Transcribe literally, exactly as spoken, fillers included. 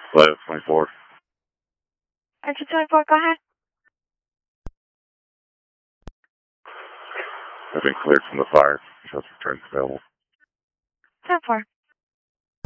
Leo twenty-four. Engine twenty-four, go ahead. I've been cleared from the fire. Just returns available. ten four.